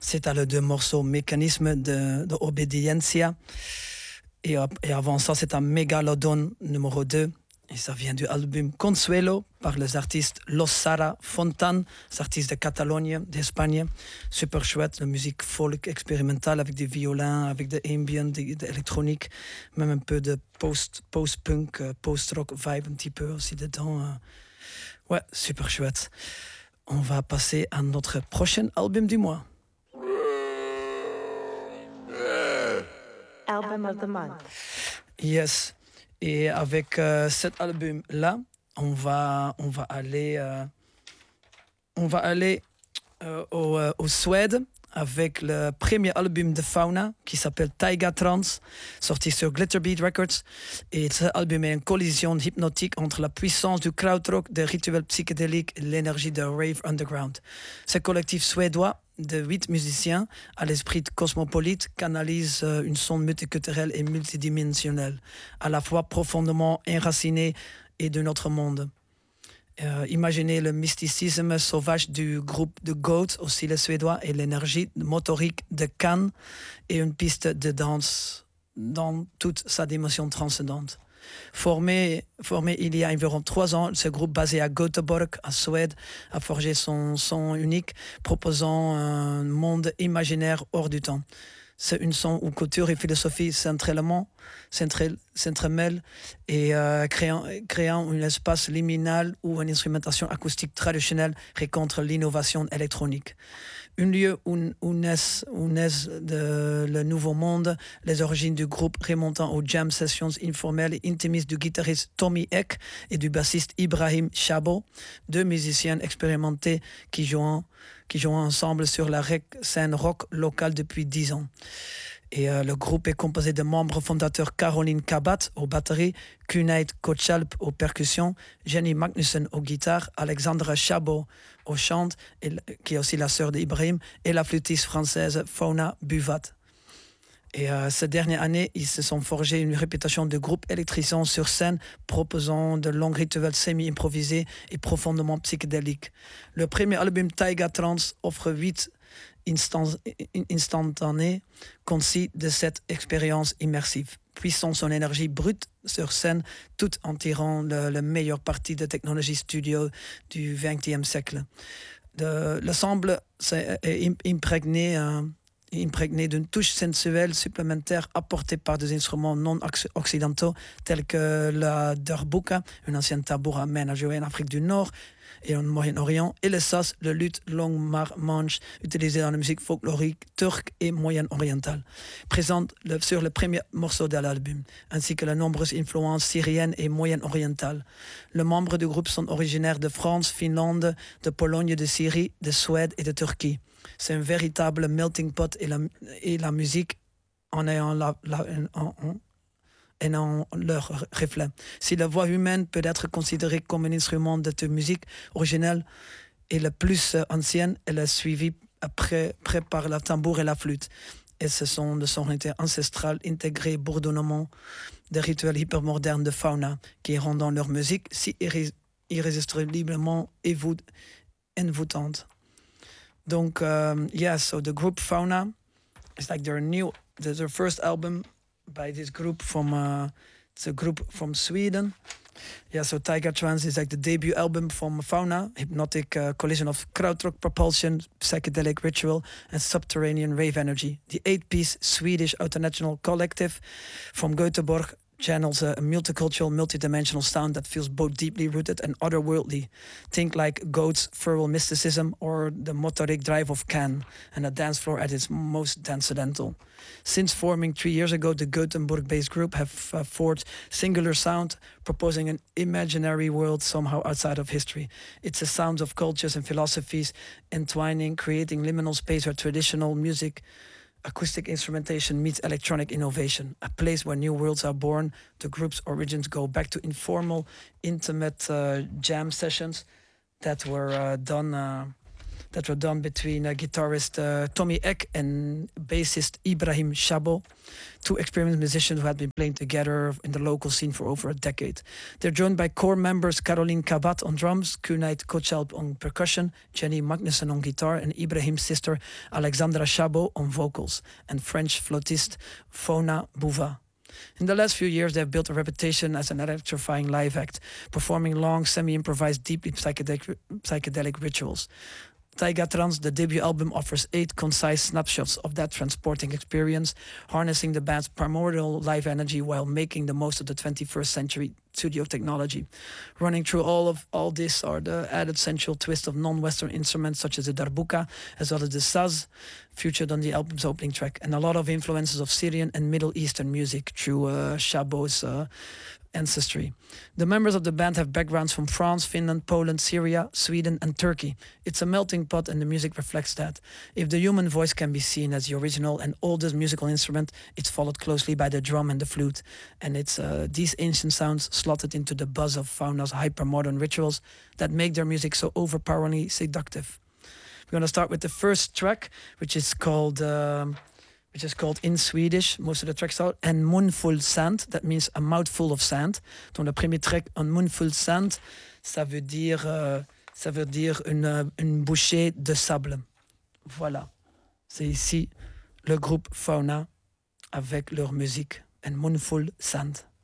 C'était le deux morceaux Mécanisme de Obediencia. Et avant ça, c'est un Megalodon numéro 2. Et ça vient du album Consuelo par les artistes Los Sara Fontan, les artistes de Catalogne, d'Espagne. Super chouette, la musique folk expérimentale avec des violins, avec de ambient, de l'électronique, même un peu de post-punk, post-rock vibe un petit peu aussi dedans. Ouais, super chouette. On va passer à notre prochain album du mois. Album of the month. Yes. Et avec cet album-là, on va aller au Suède avec le premier album de Fauna qui s'appelle Taiga Trance, sorti sur Glitterbeat Records. Et cet album est une collision hypnotique entre la puissance du krautrock, des rituels psychédéliques et l'énergie de rave underground. Ce collectif suédois de 8 musiciens à l'esprit cosmopolite canalise une sonde multiculturelle et multidimensionnelle, à la fois profondément enracinée et de notre monde. Imaginez le mysticisme sauvage du groupe de Goat, aussi les Suédois, et l'énergie motorique de Can et une piste de danse dans toute sa dimension transcendante. Formé il y a environ 3 ans, ce groupe basé à Göteborg, en Suède, a forgé son son unique, proposant un monde imaginaire hors du temps. C'est une son où culture et philosophie s'entremêlent et créant un espace liminal où une instrumentation acoustique traditionnelle rencontre l'innovation électronique. Un lieu où naissent le nouveau monde, les origines du groupe remontant aux jam sessions informelles et intimistes du guitariste Tommy Eck et du bassiste Ibrahim Chabo, 2 musiciens expérimentés qui jouent ensemble sur la scène rock locale depuis 10 ans. Et le groupe est composé de membres fondateurs Caroline Kabat aux batteries, Kunaid Kochalp aux percussions, Jenny Magnussen aux guitares, Alexandra Chabot au chant, qui est aussi la sœur d'Ibrahim, et la flûtiste française Fauna Buvat. Et cette dernière année, ils se sont forgés une réputation de groupe électrisant sur scène, proposant de longs rituels semi-improvisés et profondément psychédéliques. Le premier album Taiga Trance offre 8 instantanés concis de cette expérience immersive, puissant son énergie brute sur scène, tout en tirant le meilleur parti de technologie studio du XXe siècle. L'ensemble est imprégné d'une touche sensuelle supplémentaire apportée par des instruments non occidentaux tels que la derbuka, une ancienne tambour à main à jouer en Afrique du Nord et au Moyen-Orient, et le saz, le luth long manche utilisé dans la musique folklorique turque et moyen-orientale, présente sur le premier morceau de l'album, ainsi que les nombreuses influences syriennes et moyen-orientales. Les membres du groupe sont originaires de France, Finlande, de Pologne, de Syrie, de Suède et de Turquie. C'est un véritable melting pot et la musique en ayant leur reflet. Si la voix humaine peut être considérée comme un instrument de musique originelle et la plus ancienne, elle est suivie après par la tambour et la flûte. Et ce sont des sonorités ancestrales intégrées bourdonnement des rituels hypermodernes de Fauna qui rendent leur musique si irrésistiblement envoûtante. Donc, so the group Fauna is like their first album by this group it's a group from Sweden. So Taiga Trance is like the debut album from Fauna, hypnotic collision of krautrock propulsion, psychedelic ritual, and subterranean rave energy. The 8-piece Swedish international collective from Göteborg channels a multicultural, multidimensional sound that feels both deeply rooted and otherworldly. Think like Goat's feral mysticism or the motoric drive of Can, and a dance floor at its most transcendental. Since forming 3 years ago, the Gothenburg-based group have forged singular sound, proposing an imaginary world somehow outside of history. It's a sound of cultures and philosophies entwining, creating liminal space where traditional music, acoustic instrumentation meets electronic innovation, a place where new worlds are born. The group's origins go back to informal, intimate jam sessions that were done that were done between guitarist Tommy Eck and bassist Ibrahim Shabo, two experienced musicians who had been playing together in the local scene for over a decade. They're joined by core members Caroline Kabat on drums, Kunait Kochalp on percussion, Jenny Magnussen on guitar, and Ibrahim's sister Alexandra Shabo on vocals, and French flautist Fona Bouva. In the last few years, they've built a reputation as an electrifying live act, performing long, semi-improvised, deeply psychedelic rituals. Taiga Trans, the debut album, offers 8 concise snapshots of that transporting experience, harnessing the band's primordial live energy while making the most of the 21st century studio technology. Running through all this are the added sensual twist of non-Western instruments such as the darbuka, as well as the saz, featured on the album's opening track, and a lot of influences of Syrian and Middle Eastern music through Shabo's ancestry. The members of the band have backgrounds from France, Finland, Poland, Syria, Sweden, and Turkey. It's a melting pot, and the music reflects that. If the human voice can be seen as the original and oldest musical instrument, it's followed closely by the drum and the flute. And it's these ancient sounds slotted into the buzz of Fauna's hyper-modern rituals that make their music so overpoweringly seductive. We're going to start with the first track, which is called in Swedish, most of the tracks are, En munfull sand, that means a mouthful of sand. Donc le premier track, En munfull sand, ça veut dire une bouchée de sable. Voilà. C'est ici le groupe Fauna avec leur musique, En munfull sand.